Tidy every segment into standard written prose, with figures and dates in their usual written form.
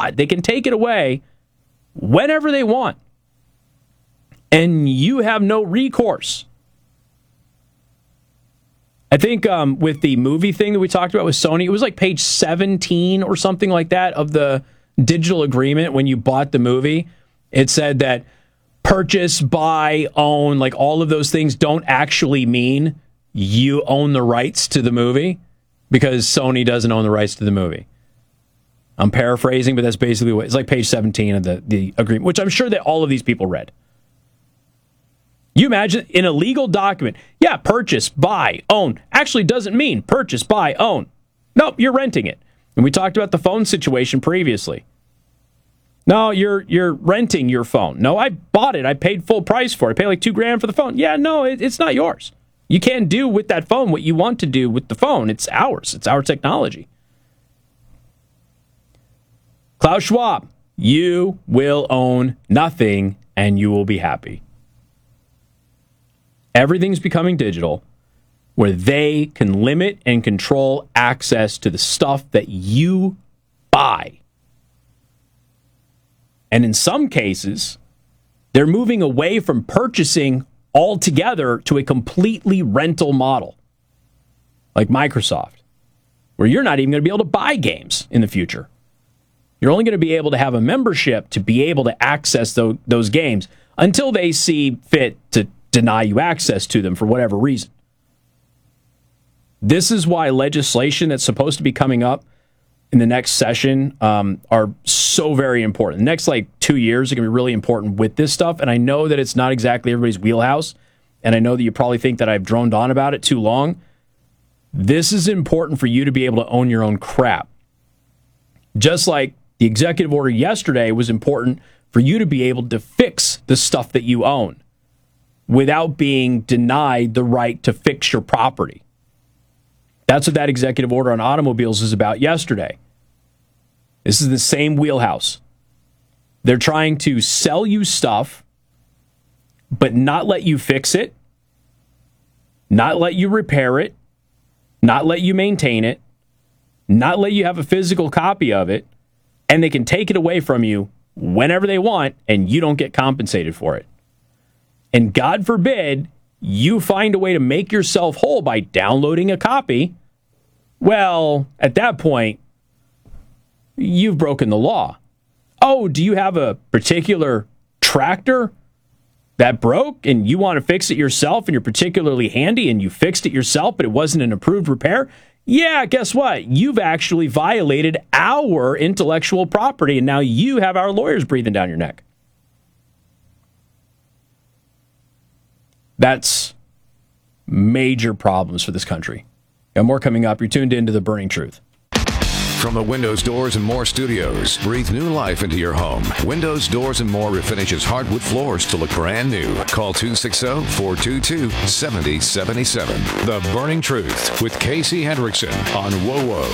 but they can take it away whenever they want. And you have no recourse. I think with the movie thing that we talked about with Sony, it was like page 17 or something like that of the digital agreement when you bought the movie. It said that purchase, buy, own, like all of those things don't actually mean you own the rights to the movie because Sony doesn't own the rights to the movie. I'm paraphrasing, but that's basically what it's like, page 17 of the agreement, which I'm sure that all of these people read. You imagine in a legal document, yeah, purchase, buy, own, actually doesn't mean purchase, buy, own. Nope, you're renting it. And we talked about the phone situation previously. No, you're renting your phone. No, I bought it. I paid full price for it. I paid like $2,000 for the phone. Yeah, no, it's not yours. You can't do with that phone what you want to do with the phone. It's ours. It's our technology. Klaus Schwab, you will own nothing and you will be happy. Everything's becoming digital where they can limit and control access to the stuff that you buy. And in some cases, they're moving away from purchasing altogether to a completely rental model, like Microsoft, where you're not even going to be able to buy games in the future. You're only going to be able to have a membership to be able to access those games until they see fit to deny you access to them for whatever reason. This is why legislation that's supposed to be coming up in the next session are so very important. The next 2 years are going to be really important with this stuff, and I know that it's not exactly everybody's wheelhouse, and I know that you probably think that I've droned on about it too long. This is important for you to be able to own your own crap. Just like the executive order yesterday was important for you to be able to fix the stuff that you own without being denied the right to fix your property. That's what that executive order on automobiles is about yesterday. This is the same wheelhouse. They're trying to sell you stuff, but not let you fix it, not let you repair it, not let you maintain it, not let you have a physical copy of it, and they can take it away from you whenever they want, and you don't get compensated for it. And God forbid you find a way to make yourself whole by downloading a copy. Well, at that point, you've broken the law. Oh, do you have a particular tractor that broke and you want to fix it yourself and you're particularly handy and you fixed it yourself, but it wasn't an approved repair? Yeah, guess what? You've actually violated our intellectual property, and now you have our lawyers breathing down your neck. That's major problems for this country. Got more coming up. You're tuned into The Burning Truth. From the Windows, Doors, and More studios, breathe new life into your home. Windows, Doors, and More refinishes hardwood floors to look brand new. Call 260-422-7077. The Burning Truth with Casey Hendrickson on WOWO.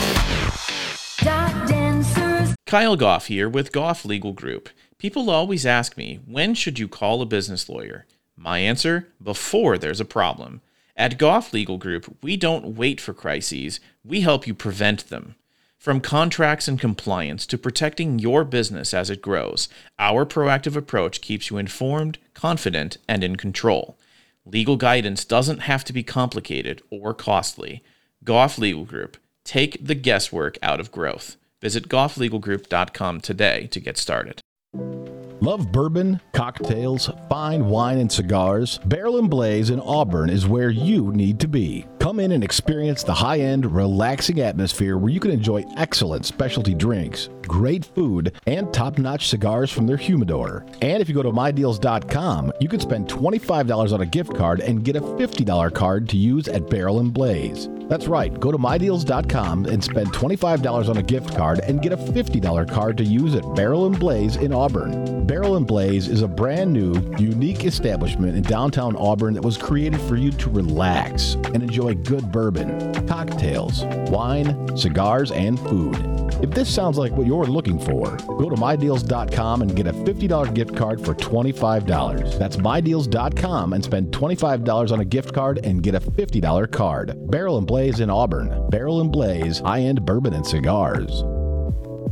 Kyle Goff here with Goff Legal Group. People always ask me, when should you call a business lawyer? My answer, before there's a problem. At Goff Legal Group, we don't wait for crises, we help you prevent them. From contracts and compliance to protecting your business as it grows, our proactive approach keeps you informed, confident, and in control. Legal guidance doesn't have to be complicated or costly. Goff Legal Group, take the guesswork out of growth. Visit gofflegalgroup.com today to get started. Love bourbon, cocktails, fine wine, and cigars? Barrel & Blaze in Auburn is where you need to be. Come in and experience the high-end, relaxing atmosphere where you can enjoy excellent specialty drinks, great food, and top-notch cigars from their humidor. And if you go to MyDeals.com, you can spend $25 on a gift card and get a $50 card to use at Barrel & Blaze. That's right, go to MyDeals.com and spend $25 on a gift card and get a $50 card to use at Barrel & Blaze in Auburn. Barrel & Blaze is a brand new, unique establishment in downtown Auburn that was created for you to relax and enjoy good bourbon, cocktails, wine, cigars, and food. If this sounds like what you're looking for, go to MyDeals.com and get a $50 gift card for $25. That's MyDeals.com and spend $25 on a gift card and get a $50 card. Barrel & Blaze in Auburn. Barrel & Blaze, high-end bourbon and cigars.